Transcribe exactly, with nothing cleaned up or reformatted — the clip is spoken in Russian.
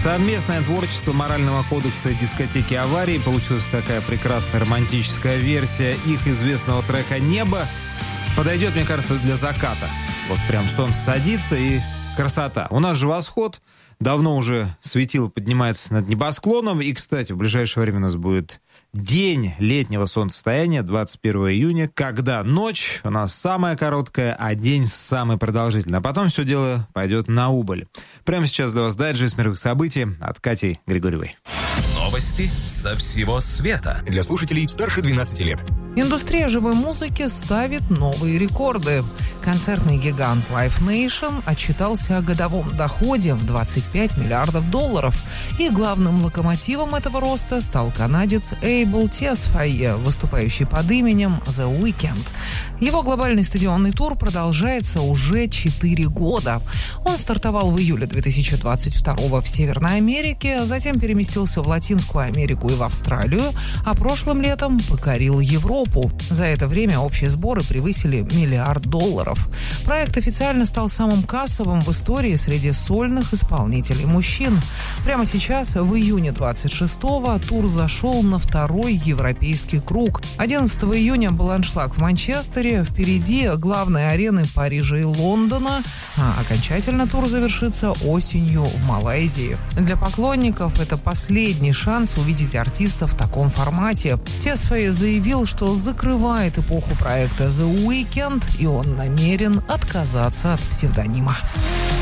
Совместное творчество морального кодекса дискотеки «Аварии». Получилась такая прекрасная романтическая версия их известного трека «Небо». Подойдет, мне кажется, для заката. Вот прям солнце садится и красота. У нас же восход. Давно уже светило поднимается над небосклоном. И, кстати, в ближайшее время у нас будет день летнего солнцестояния, двадцать первого июня, когда ночь у нас самая короткая, а день самый продолжительный. А потом все дело пойдет на убыль. Прямо сейчас для вас дайджест мировых событий от Кати Григорьевой. Новости со всего света. Для слушателей старше двенадцати лет. Индустрия живой музыки ставит новые рекорды. Концертный гигант Live Nation отчитался о годовом доходе в двадцать пять миллиардов долларов. И главным локомотивом этого роста стал канадец Эйбл Тесфайе, выступающий под именем The Weeknd. Его глобальный стадионный тур продолжается уже четыре года. Он стартовал в июле две тысячи двадцать второго в Северной Америке, затем переместился в Латинскую Америку и в Австралию, а прошлым летом покорил Европу. За это время общие сборы превысили миллиард долларов. Проект официально стал самым кассовым в истории среди сольных исполнителей мужчин. Прямо сейчас, в июне двадцать шестого, тур зашел на второй европейский круг. одиннадцатого июня был аншлаг в Манчестере, впереди главные арены Парижа и Лондона, а окончательно тур завершится осенью в Малайзии. Для поклонников это последний шанс увидеть артиста в таком формате. Тесфайе заявил, что закрывает эпоху проекта The Weeknd, и он намерен отказаться от псевдонима.